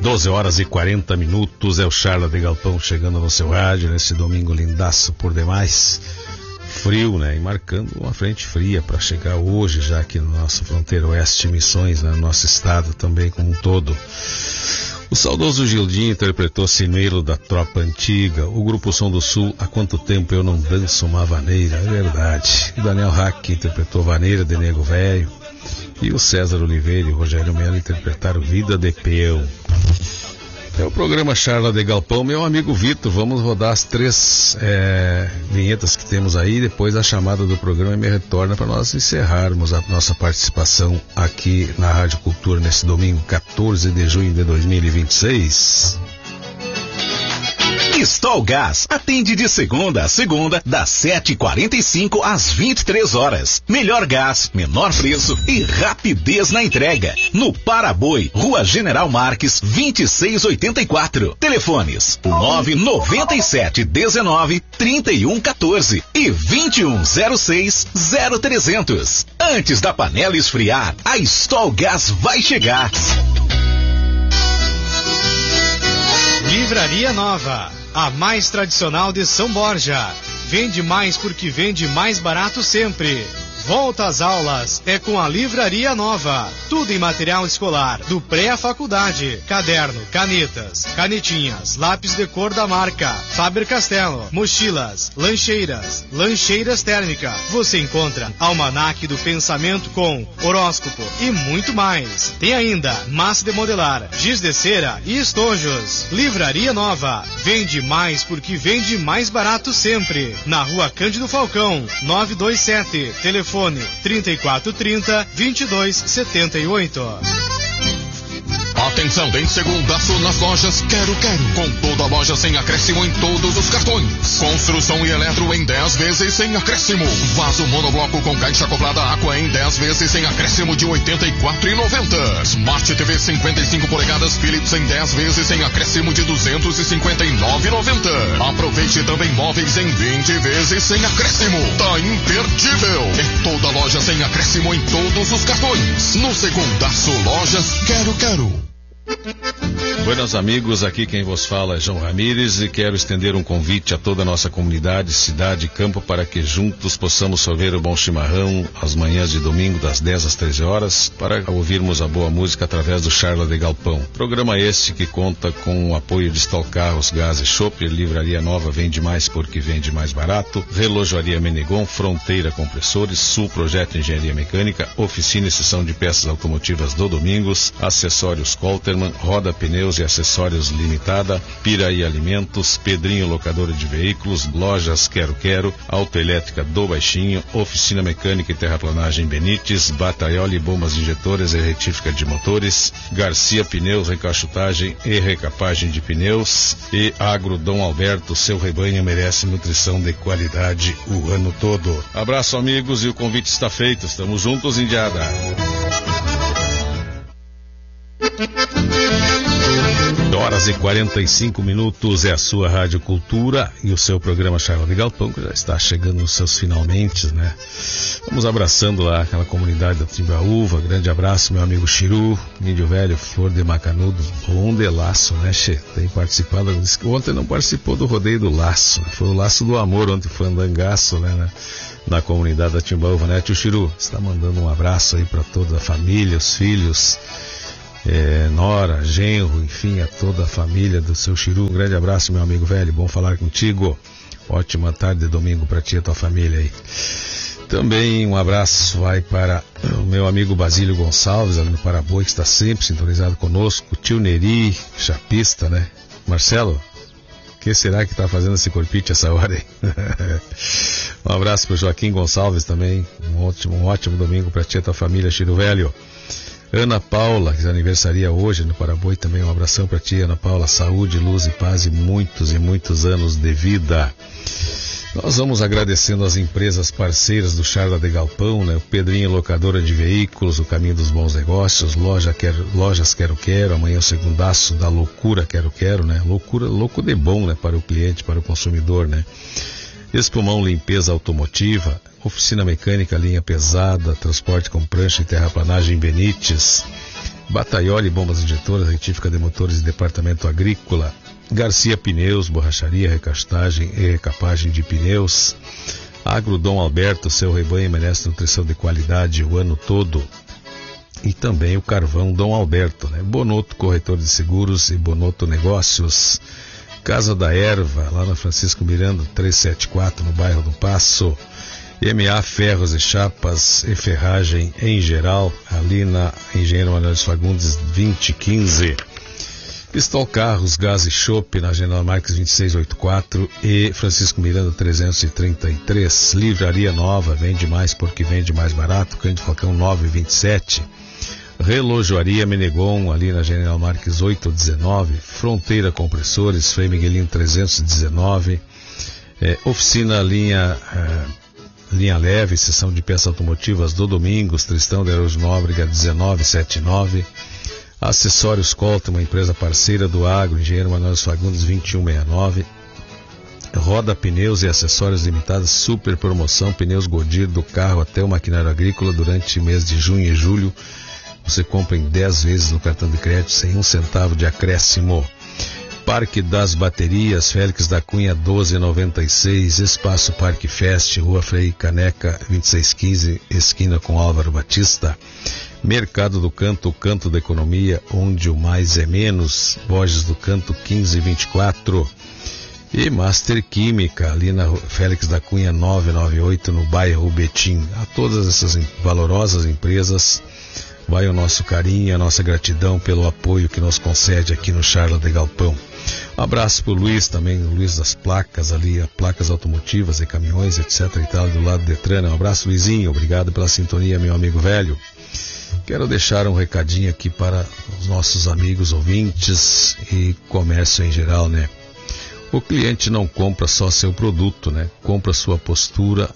12 horas e 40 minutos, é o Charla de Galpão chegando no seu rádio nesse domingo lindaço por demais. Frio, né? E marcando uma frente fria para chegar hoje já aqui na nossa fronteira oeste, Missões, né? No nosso estado também como um todo. O saudoso Gildinho interpretou Sinuelo da Tropa Antiga. O Grupo Som do Sul, Há Quanto Tempo Eu Não Danço Uma Vaneira, é verdade. O Daniel Hack interpretou Vaneira de Nego Velho. E o César Oliveira e o Rogério Melo interpretaram Vida de Peão. É o programa Charla de Galpão, meu amigo Vitor. Vamos rodar as 3 vinhetas que temos aí. Depois a chamada do programa me retorna para nós encerrarmos a nossa participação aqui na Rádio Cultura nesse domingo 14 de junho de 2026. Stol Gás atende de segunda a segunda, das 7h45 às 23 horas. Melhor gás, menor preço e rapidez na entrega. No Paraboi, Rua General Marques, 2684. Telefones 997 19 31 14 e 2106 0300. Antes da panela esfriar, a Stol Gás vai chegar. Livraria Nova, a mais tradicional de São Borja. Vende mais porque vende mais barato sempre. Volta às aulas é com a Livraria Nova. Tudo em material escolar, do pré à faculdade. Caderno, canetas, canetinhas, lápis de cor da marca Faber-Castell, mochilas, lancheiras térmicas. Você encontra almanaque do pensamento com horóscopo e muito mais. Tem ainda massa de modelar, giz de cera e estojos. Livraria Nova. Vende mais porque vende mais barato sempre. Na Rua Cândido Falcão, 927. Telefone 3430-2278. Atenção, tem segundaço nas lojas Quero Quero. Com toda a loja sem acréscimo em todos os cartões. Construção e eletro em 10 vezes sem acréscimo. Vaso monobloco com caixa acoplada Aqua em 10 vezes sem acréscimo de R$ 84,90. Smart TV 55 polegadas Philips em 10 vezes sem acréscimo de R$ 259,90. Aproveite também móveis em 20 vezes sem acréscimo. Tá imperdível. É toda loja sem acréscimo em todos os cartões. No segundaço, lojas Quero Quero. Buenos amigos, aqui quem vos fala é João Ramires e quero estender um convite a toda a nossa comunidade, cidade e campo para que juntos possamos sorver o bom chimarrão às manhãs de domingo das 10 às 13 horas para ouvirmos a boa música através do Charla de Galpão. Programa este que conta com o apoio de Stol Carros, Gás e Chopp, Livraria Nova Vende Mais porque Vende Mais Barato, Relojoaria Menegon, Fronteira Compressores, Sul Projeto Engenharia Mecânica, Oficina e Seção de Peças Automotivas do Domingos, Acessórios Colterman, Roda Pneus e Acessórios Limitada, Piraí Alimentos, Pedrinho Locadora de Veículos, Lojas Quero Quero, Autoelétrica do Baixinho, Oficina Mecânica e Terraplanagem Benites, Bataioli Bombas Injetoras e Retífica de Motores, Garcia Pneus, Recaixotagem e Recapagem de Pneus e Agro Dom Alberto, seu rebanho merece nutrição de qualidade o ano todo. Abraço amigos e o convite está feito, estamos juntos indiada. Horas e 45 minutos é a sua Rádio Cultura e o seu programa Charla de Galpão, que já está chegando nos seus finalmente, né? Vamos abraçando lá aquela comunidade da Timbaúva. Grande abraço, meu amigo Chiru, Índio Velho, Flor de Macanudo, Ron de Laço, né, Che? Tem participado. Ontem não participou do rodeio do Laço, né? Foi o Laço do Amor, ontem foi andangaço, né? Na comunidade da Timbaúva, né? Tio Chiru, você está mandando um abraço aí para toda a família, os filhos. Nora, genro, enfim, a toda a família do seu Chiru. Um grande abraço, meu amigo velho, bom falar contigo. Ótima tarde de domingo para ti e a tua família aí. Também um abraço vai para o meu amigo Basílio Gonçalves, ali no Paraboi, que está sempre sintonizado conosco. O tio Neri, chapista, né? Marcelo, o que será que está fazendo esse corpite essa hora aí? Um abraço para o Joaquim Gonçalves também. Um ótimo domingo para ti e a tua família, Chiru Velho. Ana Paula, que aniversaria hoje no Paraboi, também um abração para ti, Ana Paula. Saúde, luz e paz e muitos anos de vida. Nós vamos agradecendo as empresas parceiras do Charla de Galpão, né? O Pedrinho Locadora de Veículos, o Caminho dos Bons Negócios, Lojas Quero Quero, amanhã o segundaço da Loucura Quero Quero, né? Louco de bom, né? Para o cliente, para o consumidor, né? Espumão Limpeza Automotiva, Oficina Mecânica Linha Pesada, Transporte com Prancha e Terraplanagem Benites, Bataioli Bombas Injetoras, Retífica de Motores e Departamento Agrícola, Garcia Pneus, borracharia, recastagem e recapagem de pneus, Agro Dom Alberto, seu rebanho merece nutrição de qualidade o ano todo, e também o Carvão Dom Alberto, né? Bonoto Corretor de Seguros e Bonoto Negócios, Casa da Erva, lá na Francisco Miranda 374, no bairro do Passo, MA Ferros e Chapas e Ferragem em geral, ali na Engenheiro Manuel Fagundes 2015. Pistol Carros, Gás e Chopp, na General Marques 2684 e Francisco Miranda 333. Livraria Nova, vende mais porque vende mais barato, Cândido Falcão 927. Relojoaria Menegon, ali na General Marques 819. Fronteira Compressores, Frei Miguelino 319. Oficina Linha Leve, seção de peças automotivas do Domingos, Tristão de Araújo Nóbrega 1979. Acessórios Colta, uma empresa parceira do Agro, Engenheiro Manuel Fagundes 2169. Roda Pneus e Acessórios Limitadas, super promoção, pneus Goodyear do carro até o maquinário agrícola durante o mês de junho e julho. Você compra em 10 vezes no cartão de crédito sem 1 centavo de acréscimo. Parque das Baterias, Félix da Cunha 1296, Espaço Parque Fest, Rua Frei Caneca 2615, esquina com Álvaro Batista. Mercado do Canto, o canto da economia, onde o mais é menos, Borges do Canto 1524. E Master Química, ali na Félix da Cunha 998, no bairro Betim. A todas essas valorosas empresas vai o nosso carinho e a nossa gratidão pelo apoio que nos concede aqui no Charla de Galpão. Um abraço para o Luiz também, o Luiz das placas ali, placas automotivas e caminhões, etc. e tal, do lado do Detran. Um abraço, Luizinho, obrigado pela sintonia, meu amigo velho. Quero deixar um recadinho aqui para os nossos amigos ouvintes e comércio em geral, né? O cliente não compra só seu produto, né? Compra sua postura,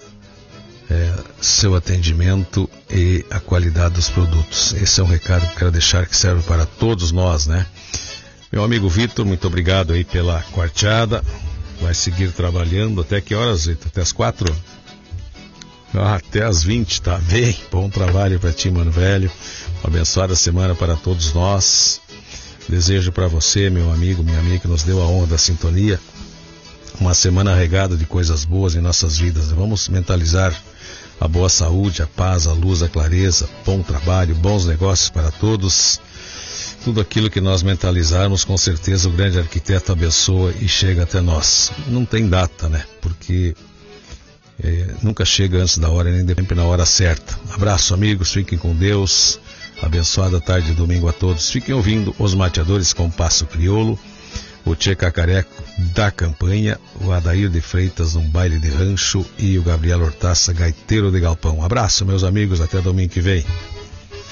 seu atendimento e a qualidade dos produtos. Esse é um recado que quero deixar, que serve para todos nós, né? Meu amigo Vitor, muito obrigado aí pela quarteada. Vai seguir trabalhando até que horas, Vitor? Até as 4? Até as 20, tá bem? Bom trabalho para ti, mano velho. Uma abençoada semana para todos nós. Desejo para você, meu amigo, minha amiga, que nos deu a honra da sintonia, uma semana regada de coisas boas em nossas vidas. Vamos mentalizar a boa saúde, a paz, a luz, a clareza, bom trabalho, bons negócios para todos. Tudo aquilo que nós mentalizarmos, com certeza o grande arquiteto abençoa e chega até nós. Não tem data, né? Porque nunca chega antes da hora, nem sempre na hora certa. Abraço, amigos, fiquem com Deus. Abençoada tarde de domingo a todos. Fiquem ouvindo Os Mateadores com Passo Crioulo, o Tchê Cacareco da Campanha, o Adair de Freitas num baile de rancho e o Gabriel Hortaça, gaiteiro de galpão. Abraço, meus amigos, até domingo que vem.